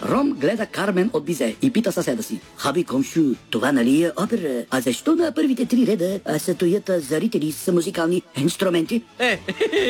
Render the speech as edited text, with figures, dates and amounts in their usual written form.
Ром гледа Кармен от Бизе и пита съседа си: "Хаби, комшу, това нали е опера? А защо на първите 3 реда са стоят зрители с музикални инструменти?"